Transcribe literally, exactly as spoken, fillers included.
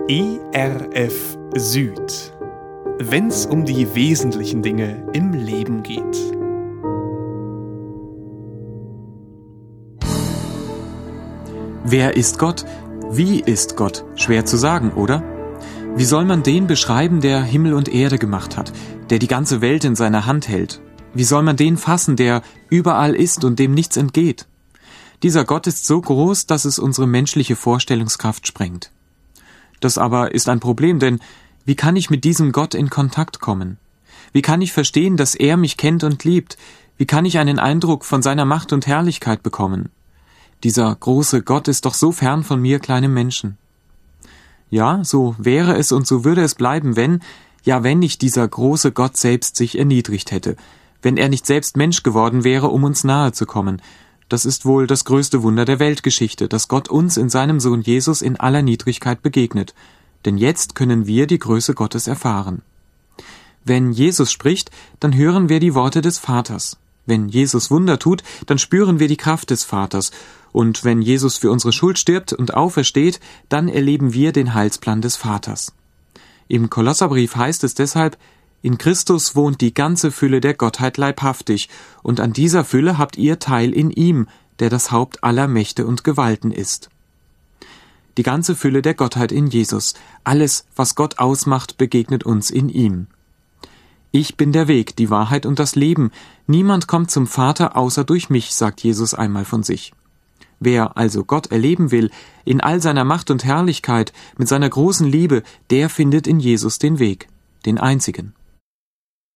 E R F Süd, wenn's um die wesentlichen Dinge im Leben geht. Wer ist Gott? Wie ist Gott? Schwer zu sagen, oder? Wie soll man den beschreiben, der Himmel und Erde gemacht hat, der die ganze Welt in seiner Hand hält? Wie soll man den fassen, der überall ist und dem nichts entgeht? Dieser Gott ist so groß, dass es unsere menschliche Vorstellungskraft sprengt. Das aber ist ein Problem, denn wie kann ich mit diesem Gott in Kontakt kommen? Wie kann ich verstehen, dass er mich kennt und liebt? Wie kann ich einen Eindruck von seiner Macht und Herrlichkeit bekommen? Dieser große Gott ist doch so fern von mir, kleinem Menschen. Ja, so wäre es und so würde es bleiben, wenn, ja wenn nicht dieser große Gott selbst sich erniedrigt hätte, wenn er nicht selbst Mensch geworden wäre, um uns nahe zu kommen. Das ist wohl das größte Wunder der Weltgeschichte, dass Gott uns in seinem Sohn Jesus in aller Niedrigkeit begegnet. Denn jetzt können wir die Größe Gottes erfahren. Wenn Jesus spricht, dann hören wir die Worte des Vaters. Wenn Jesus Wunder tut, dann spüren wir die Kraft des Vaters. Und wenn Jesus für unsere Schuld stirbt und aufersteht, dann erleben wir den Heilsplan des Vaters. Im Kolosserbrief heißt es deshalb: In Christus wohnt die ganze Fülle der Gottheit leibhaftig, und an dieser Fülle habt ihr Teil in ihm, der das Haupt aller Mächte und Gewalten ist. Die ganze Fülle der Gottheit in Jesus, alles, was Gott ausmacht, begegnet uns in ihm. Ich bin der Weg, die Wahrheit und das Leben. Niemand kommt zum Vater außer durch mich, sagt Jesus einmal von sich. Wer also Gott erleben will, in all seiner Macht und Herrlichkeit, mit seiner großen Liebe, der findet in Jesus den Weg, den einzigen.